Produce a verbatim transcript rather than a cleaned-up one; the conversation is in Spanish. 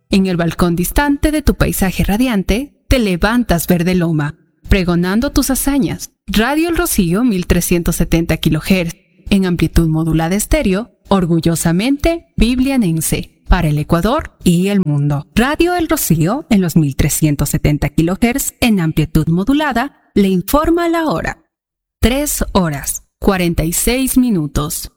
En el balcón distante de tu paisaje radiante, te levantas verde loma, pregonando tus hazañas. Radio El Rocío mil trescientos setenta kilohertz, en amplitud modulada estéreo, orgullosamente biblianense, para el Ecuador y el mundo. Radio El Rocío, en los mil trescientos setenta kilohertz, en amplitud modulada, le informa la hora. tres horas, cuarenta y seis minutos.